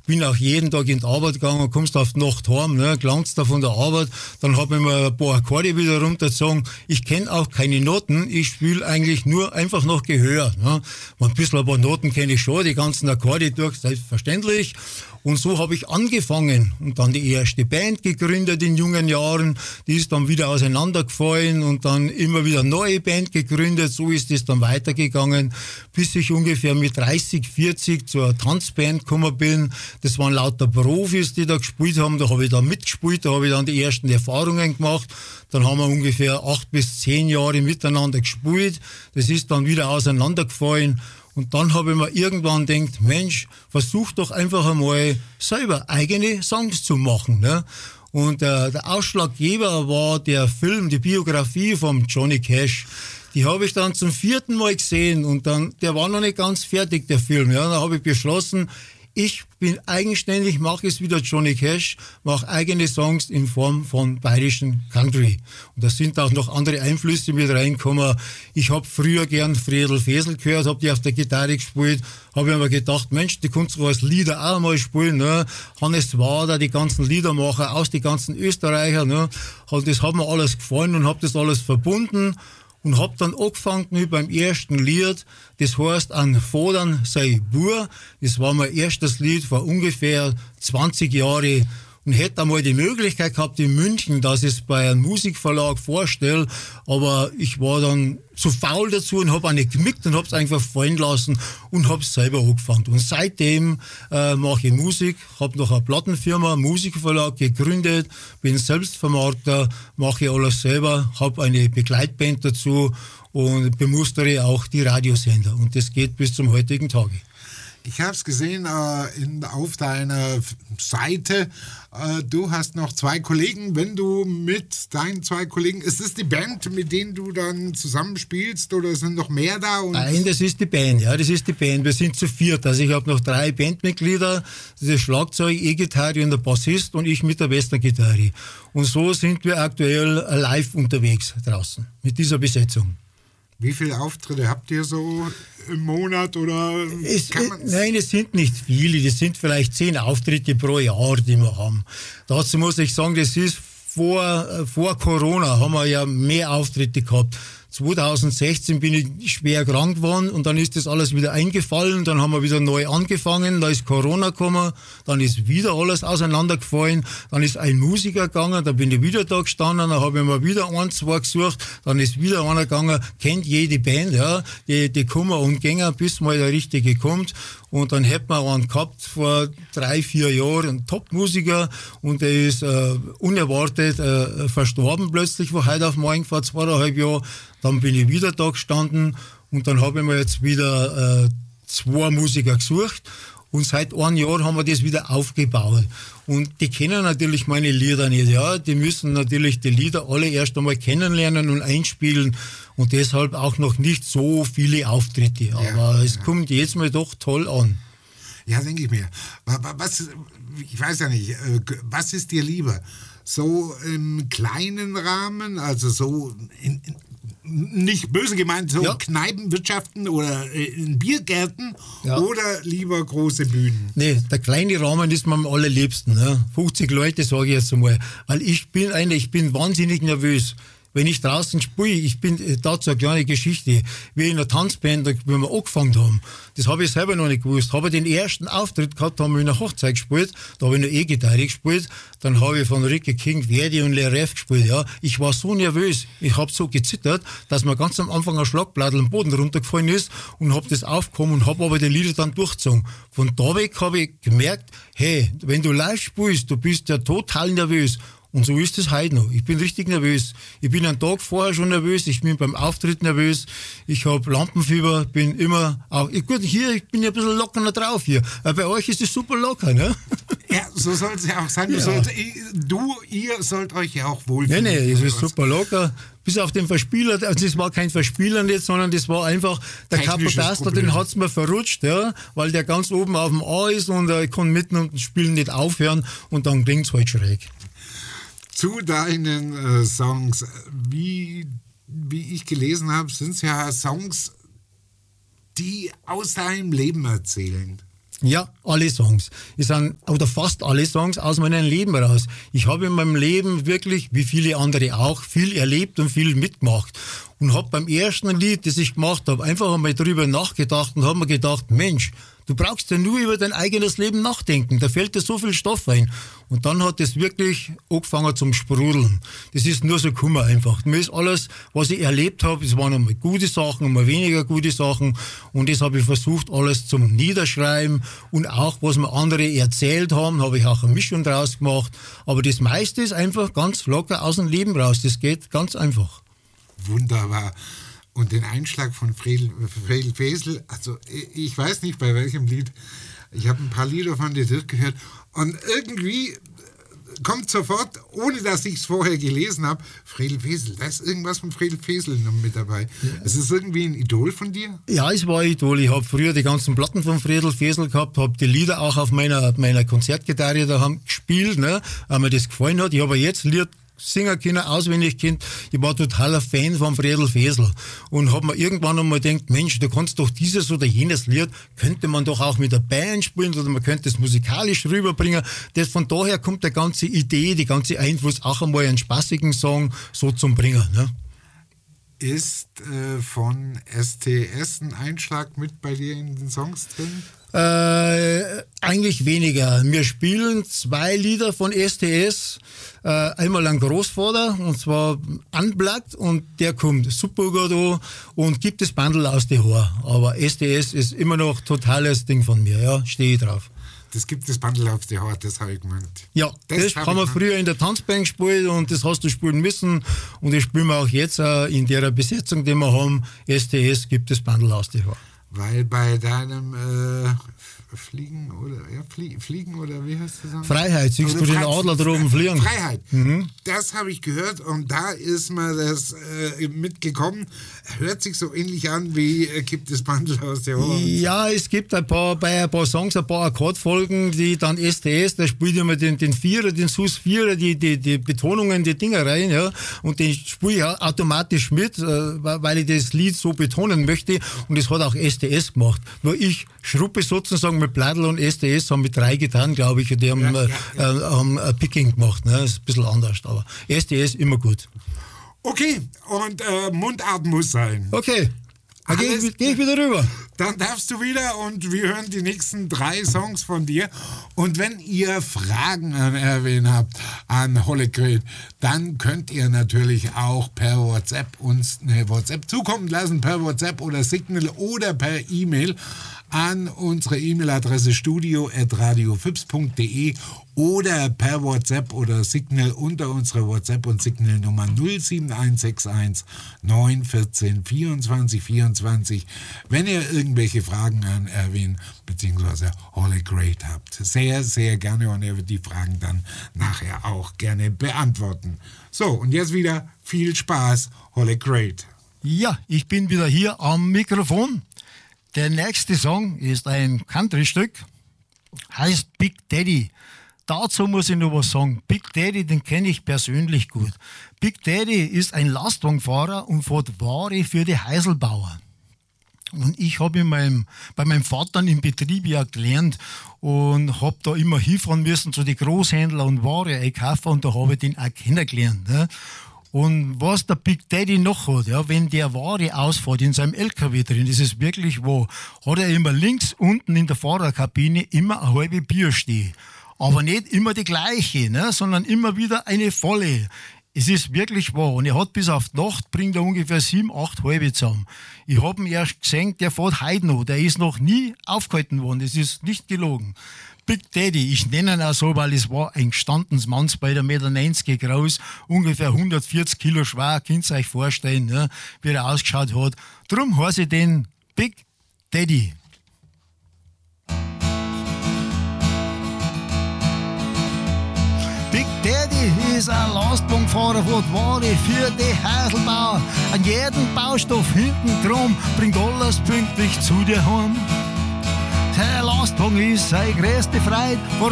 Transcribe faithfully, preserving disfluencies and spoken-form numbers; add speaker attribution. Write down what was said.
Speaker 1: bin auch jeden Tag in die Arbeit gegangen, kommst auf die Nacht heim, ne, gelangst da von der Arbeit, dann habe ich mir ein paar Akkorde wieder runtergezogen. Ich kenne auch keine Noten, ich spiele eigentlich nur einfach noch Gehör. Ne. Ein bisschen ein paar Noten kenne ich schon, die ganzen Akkorde durch, selbstverständlich. Und so habe ich angefangen und dann die erste Band gegründet in jungen Jahren. Die ist dann wieder auseinandergefallen und dann immer wieder eine neue Band gegründet. So ist es dann weitergegangen, bis ich ungefähr mit dreißig, vierzig zur Tanzband gekommen bin. Das waren lauter Profis, die da gespielt haben. Da habe ich dann mitgespielt, da habe ich dann die ersten Erfahrungen gemacht. Dann haben wir ungefähr acht bis zehn Jahre miteinander gespielt. Das ist dann wieder auseinandergefallen. Und dann habe ich mir irgendwann gedacht, Mensch, versuch doch einfach einmal selber eigene Songs zu machen. Ne? Und äh, der Ausschlaggeber war der Film, die Biografie von Johnny Cash. Die habe ich dann zum vierten Mal gesehen und dann, der war noch nicht ganz fertig, der Film. Ja, da habe ich beschlossen, ich bin eigenständig, mache es wieder Johnny Cash, mache eigene Songs in Form von bayerischen Country. Und da sind auch noch andere Einflüsse mit reingekommen. Ich habe früher gern Fredel Fesel gehört, habe die auf der Gitarre gespielt, habe mir gedacht, Mensch, die kannst du als Lieder auch mal spielen. Ne? Hannes Wader, die ganzen Liedermacher aus, die ganzen Österreicher. Ne? Und das hat mir alles gefallen und habe das alles verbunden. Und hab dann angefangen mit beim ersten Lied, das heißt An Fodern sei Bur. Das war mein erstes Lied vor ungefähr zwanzig Jahren. Und hätte einmal die Möglichkeit gehabt in München, dass ich es bei einem Musikverlag vorstelle, aber ich war dann zu faul dazu und habe auch nicht gemickt und habe es einfach fallen lassen und habe es selber angefangen. Und seitdem äh, mache ich Musik, habe noch eine Plattenfirma, einen Musikverlag gegründet, bin Selbstvermarkter, mache alles selber, habe eine Begleitband dazu und bemustere auch die Radiosender. Und das geht bis zum heutigen Tage.
Speaker 2: Ich habe es gesehen äh, in, auf deiner Seite. Äh, du hast noch zwei Kollegen. Wenn du mit deinen zwei Kollegen, ist das die Band, mit denen du dann zusammenspielst oder sind noch mehr da? Und
Speaker 1: Nein, das ist die Band, ja, das ist die Band. Wir sind zu viert. Also ich habe noch drei Bandmitglieder, das Schlagzeug, E-Gitarre und der Bassist und ich mit der Western-Gitarre. Und so sind wir aktuell live unterwegs draußen mit dieser Besetzung.
Speaker 2: Wie viele Auftritte habt ihr so im Monat oder
Speaker 1: es, kann man Nein, es sind nicht viele. Das sind vielleicht zehn Auftritte pro Jahr, die wir haben. Dazu muss ich sagen, das ist vor, vor Corona haben wir ja mehr Auftritte gehabt. zwanzig sechzehn bin ich schwer krank geworden und dann ist das alles wieder eingefallen, dann haben wir wieder neu angefangen, da ist Corona gekommen, dann ist wieder alles auseinandergefallen, dann ist ein Musiker gegangen, da bin ich wieder da gestanden, dann habe ich mir wieder ein, zwei gesucht, dann ist wieder einer gegangen, kennt jede Band, ja, die, die kommen und gehen, bis mal der Richtige kommt. Und dann hätten wir einen gehabt vor drei, vier Jahren, einen Top-Musiker und der ist äh, unerwartet äh, verstorben plötzlich von heute auf morgen vor zweieinhalb Jahren. Dann bin ich wieder da gestanden und dann habe ich mir jetzt wieder äh, zwei Musiker gesucht und seit einem Jahr haben wir das wieder aufgebaut. Und die kennen natürlich meine Lieder nicht, ja. Die müssen natürlich die Lieder alle erst einmal kennenlernen und einspielen und deshalb auch noch nicht so viele Auftritte. Aber ja, es ja. kommt jetzt mal doch toll an.
Speaker 2: Ja, denke ich mir. Was, ich weiß ja nicht, was ist dir lieber? So im kleinen Rahmen, also so in, in nicht böse gemeint, so ja. Kneipenwirtschaften oder in Biergärten ja. oder lieber große Bühnen? Nee,
Speaker 1: der kleine Rahmen ist mir am allerliebsten. Ne? fünfzig Leute, sage ich jetzt einmal. Weil ich bin einer, ich bin wahnsinnig nervös. Wenn ich draußen spiele, ich bin dazu eine kleine Geschichte, wie in der Tanzband, wie wir angefangen haben, das habe ich selber noch nicht gewusst, habe den ersten Auftritt gehabt, haben wir in einer Hochzeit gespielt, da habe ich noch E-Gitarre gespielt, dann habe ich von Ricky King, Verdi und Leref gespielt, ja, ich war so nervös, ich habe so gezittert, dass mir ganz am Anfang ein Schlagblatt am Boden runtergefallen ist und habe das aufgekommen und habe aber die Lieder dann durchgezogen. Von da weg habe ich gemerkt, hey, wenn du live spielst, du bist ja total nervös. Und so ist es heute noch. Ich bin richtig nervös. Ich bin einen Tag vorher schon nervös. Ich bin beim Auftritt nervös. Ich habe Lampenfieber. Bin immer auch. Gut, hier, ich bin ja ein bisschen lockerer drauf hier. Aber bei euch ist es super locker, ne?
Speaker 2: Ja, so soll es ja auch sein. Du, ja. Sollt, du, ihr sollt euch ja auch wohlfühlen.
Speaker 1: Nee, nee, es ist super locker. Bis auf den Verspieler, also das war kein Verspieler jetzt, sondern das war einfach, der Kapotaster, den hat's mir verrutscht, ja, weil der ganz oben auf dem A ist und äh, ich kann mitten und Spielen nicht aufhören und dann klingt's halt schräg.
Speaker 2: Zu deinen äh, Songs, wie, wie ich gelesen habe, sind es ja Songs, die aus deinem Leben erzählen.
Speaker 1: Ja, alle Songs. Es sind, oder fast alle Songs aus meinem Leben raus. Ich habe in meinem Leben wirklich, wie viele andere auch, viel erlebt und viel mitgemacht. Und habe beim ersten Lied, das ich gemacht habe, einfach einmal drüber nachgedacht und habe mir gedacht, Mensch, du brauchst ja nur über dein eigenes Leben nachdenken. Da fällt dir so viel Stoff ein. Und dann hat es wirklich angefangen zum Sprudeln. Das ist nur so Kummer einfach. Mir ist alles, was ich erlebt habe, es waren einmal gute Sachen, einmal weniger gute Sachen. Und das habe ich versucht, alles zum Niederschreiben. Und auch, was mir andere erzählt haben, habe ich auch eine Mischung draus gemacht. Aber das meiste ist einfach ganz locker aus dem Leben raus. Das geht ganz einfach.
Speaker 2: Wunderbar. Und den Einschlag von Fredel, Fredel Fesel, also ich weiß nicht bei welchem Lied, ich habe ein paar Lieder von dir durchgehört und irgendwie kommt sofort, ohne dass ich es vorher gelesen habe, Fredel Fesel, da ist irgendwas von Fredel Fesel noch mit dabei. Ja. Ist es irgendwie ein Idol von dir?
Speaker 1: Ja, es war ein Idol. Ich habe früher die ganzen Platten von Fredel Fesel gehabt, habe die Lieder auch auf meiner, meiner Konzertgitarre daheim gespielt, ne, weil mir das gefallen hat. Ich habe jetzt Lied Singen können, auswendig kennt. Ich war totaler Fan von Fredel Fesel und habe mir irgendwann einmal gedacht, Mensch, du kannst doch dieses oder jenes Lied, könnte man doch auch mit der Band spielen oder man könnte es musikalisch rüberbringen. Das, von daher kommt die ganze Idee, die ganze Einfluss, auch einmal einen spaßigen Song so zum Bringen. Ne?
Speaker 2: Ist äh, von S T S ein Einschlag mit bei dir in den Songs drin?
Speaker 1: Äh, eigentlich weniger. Wir spielen zwei Lieder von S T S. Äh, einmal ein Großvater, und zwar Unplugged, und der kommt super gut an und gibt das Bandel aus den Haaren. Aber S T S ist immer noch totales Ding von mir, ja, stehe ich drauf.
Speaker 2: Das gibt das Bandel auf die Haare, das habe ich gemeint.
Speaker 1: Ja, das, das haben wir früher in der Tanzband gespielt und das hast du spielen müssen. Und das spielen wir auch jetzt äh, in der Besetzung, die wir haben. S T S gibt das Bandel aus die Haare.
Speaker 2: Weil bei deinem äh, Fliegen oder ja, Flie Fliegen oder wie heißt das?
Speaker 1: Freiheit, siehst oder du den Adler da oben fliegen?
Speaker 2: Freiheit, mhm. Das habe ich gehört und da ist mir das äh, mitgekommen. Hört sich so ähnlich an wie äh, gibt es Bandel aus der Haare.
Speaker 1: Ja, es gibt ein paar, bei ein paar Songs ein paar Akkordfolgen, die dann S T S, da spielt immer den, den Vierer, den Sus Vierer, die, die, die Betonungen, die Dinger rein, ja, und den spiele ich automatisch mit, äh, weil ich das Lied so betonen möchte, und das hat auch S T S gemacht. Nur ich schruppe sozusagen mit Bladl und S T S haben mit drei getan, glaube ich, und die haben, ja, ja, ja. Äh, haben ein Picking gemacht, ne? Das ist ein bisschen anders, aber S T S immer gut.
Speaker 2: Okay, und äh, Mundart muss sein.
Speaker 1: Okay, dann gehe ich, geh ich wieder rüber.
Speaker 2: Dann darfst du wieder und wir hören die nächsten drei Songs von dir. Und wenn ihr Fragen an Erwin habt, an Hollekret, dann könnt ihr natürlich auch per WhatsApp uns eine WhatsApp zukommen lassen, per WhatsApp oder Signal oder per E-Mail an unsere E-Mail-Adresse studio at radiofips punkt de oder per WhatsApp oder Signal unter unserer WhatsApp- und Signal-Nummer null sieben eins sechs eins neun eins vier vierundzwanzig vierundzwanzig, wenn ihr irgendwelche Fragen an Erwin bzw. Hollekret habt. Sehr, sehr gerne, und er wird die Fragen dann nachher auch gerne beantworten. So, und jetzt wieder viel Spaß, Hollekret.
Speaker 1: Ja, ich bin wieder hier am Mikrofon. Der nächste Song ist ein Country-Stück, heißt Big Daddy. Dazu muss ich noch was sagen. Big Daddy, den kenne ich persönlich gut. Big Daddy ist ein Lastwagenfahrer und fährt Ware für die Heiselbauer. Und ich habe meinem, bei meinem Vater im Betrieb ja gelernt und habe da immer hinfahren müssen zu den Großhändlern und Ware einkaufen, und da habe ich den auch kennengelernt. Ne? Und was der Big Daddy noch hat, ja, wenn der Ware ausfährt in seinem L K W drin, das ist wirklich wahr, hat er immer links unten in der Fahrerkabine immer eine halbe Bier stehen. Aber nicht immer die gleiche, ne, sondern immer wieder eine volle. Es ist wirklich wahr. Und er hat bis auf die Nacht, bringt er ungefähr sieben, acht halbe zusammen. Ich habe ihn erst gesehen, der fährt heute noch. Der ist noch nie aufgehalten worden. Das ist nicht gelogen. Big Daddy, ich nenne ihn auch so, weil es war ein gestandenes Mannsbein, eins Komma neunzig Meter groß, ungefähr hundertvierzig Kilo schwer, könnt ihr euch vorstellen, ne, wie er ausgeschaut hat. Drum heiße ich den Big Daddy. Big Daddy ist ein Lastwagenfahrer, fährt Ware für die Heiselbauer. An jeden Baustoff hinten drum, bringt alles pünktlich zu dir heim. Der Lastwagen ist seine größte Freude.